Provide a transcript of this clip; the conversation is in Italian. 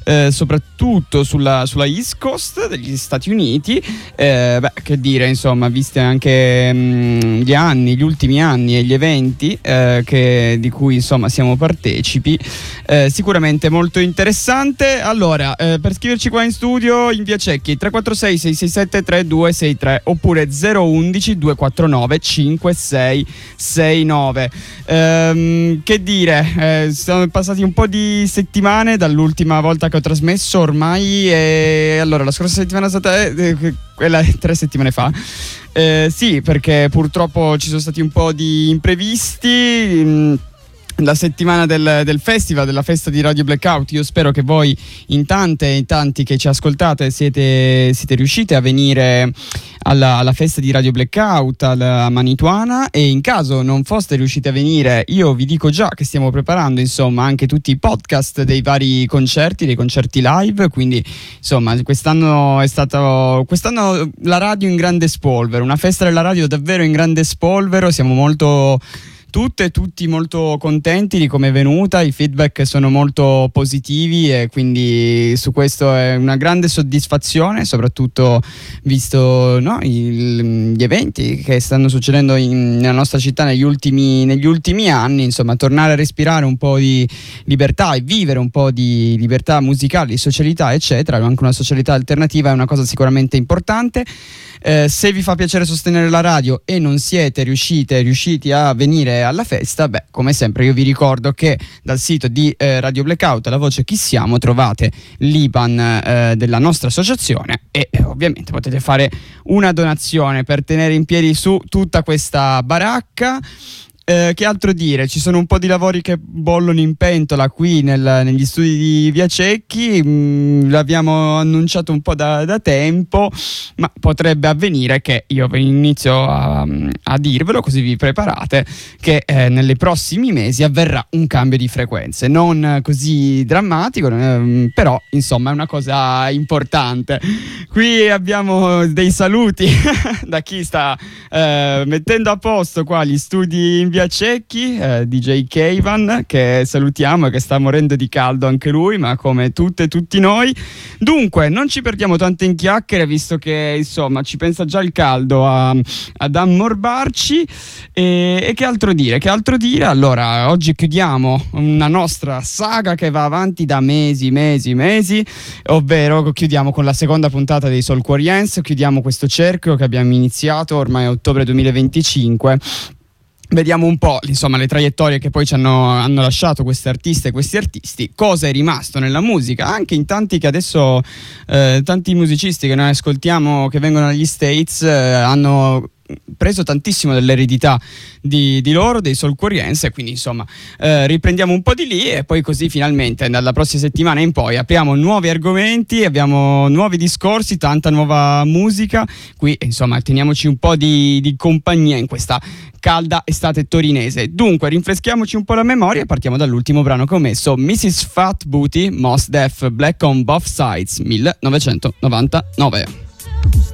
soprattutto sulla East Coast degli Stati Uniti. Che dire, insomma, viste anche gli ultimi anni e gli eventi di cui insomma siamo partecipi, sicuramente molto interessante. Allora, per scriverci qua in studio in via Cecchi 346 667 3263 oppure 011 249 5669. Che dire, sono passati un po' di settimane dall'ultima volta che ho trasmesso ormai, e allora la scorsa settimana è stata quella 3 settimane fa. Sì, perché purtroppo ci sono stati un po' di imprevisti. La settimana del festival, della festa di Radio Blackout, io spero che voi in tante e in tanti che ci ascoltate siete riusciti a venire alla festa di Radio Blackout a Manituana, e in caso non foste riusciti a venire, io vi dico già che stiamo preparando insomma anche tutti i podcast dei vari concerti, dei concerti live, quindi insomma quest'anno la radio in grande spolvero, una festa della radio davvero in grande spolvero. Siamo tutti molto contenti di come è venuta, i feedback sono molto positivi e quindi su questo è una grande soddisfazione, soprattutto visto gli eventi che stanno succedendo nella nostra città negli ultimi anni. Insomma, tornare a respirare un po' di libertà e vivere un po' di libertà musicale, di socialità eccetera, anche una socialità alternativa, è una cosa sicuramente importante. Se vi fa piacere sostenere la radio e non siete riusciti a venire alla festa, come sempre io vi ricordo che dal sito di Radio Blackout, la voce Chi siamo, trovate l'IBAN della nostra associazione e ovviamente potete fare una donazione per tenere in piedi su tutta questa baracca. Che altro dire? Ci sono un po' di lavori che bollono in pentola qui negli studi di Via Cecchi. L'abbiamo annunciato un po' da tempo, ma potrebbe avvenire che io inizio a dirvelo, così vi preparate, che nei prossimi mesi avverrà un cambio di frequenze, non così drammatico, però insomma è una cosa importante. Qui abbiamo dei saluti da chi sta mettendo a posto qua gli studi in Via Cecchi, DJ Keivan, che salutiamo e che sta morendo di caldo anche lui, ma come tutti noi. Dunque non ci perdiamo tanto in chiacchiere, visto che insomma ci pensa già il caldo ad ammorbarci. E che altro dire? Allora, oggi chiudiamo una nostra saga che va avanti da mesi, ovvero chiudiamo con la seconda puntata dei Soulquarians, chiudiamo questo cerchio che abbiamo iniziato ormai a ottobre 2025. Vediamo un po', insomma, le traiettorie che poi ci hanno lasciato queste artiste e questi artisti, cosa è rimasto nella musica, anche in tanti che adesso, tanti musicisti che noi ascoltiamo che vengono dagli States, hanno preso tantissimo dell'eredità di loro, dei Soulquarians, e quindi insomma riprendiamo un po' di lì e poi così finalmente dalla prossima settimana in poi apriamo nuovi argomenti, abbiamo nuovi discorsi, tanta nuova musica qui, insomma teniamoci un po' di compagnia in questa calda estate torinese. Dunque rinfreschiamoci un po' la memoria e partiamo dall'ultimo brano che ho messo, Mrs. Fat Booty, Mos Def, Black on Both Sides, 1999.